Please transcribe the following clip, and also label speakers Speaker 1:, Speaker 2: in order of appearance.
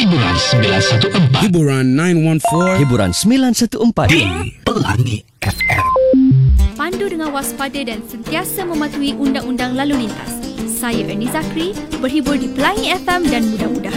Speaker 1: Hiburan 914.
Speaker 2: Hiburan 914.
Speaker 3: Hiburan 914
Speaker 1: Di Pelangi FM.
Speaker 4: Pandu dengan waspada dan sentiasa mematuhi undang-undang lalu lintas. Saya Ernie Zakri, berhibur di Pelangi FM dan mudah-mudahan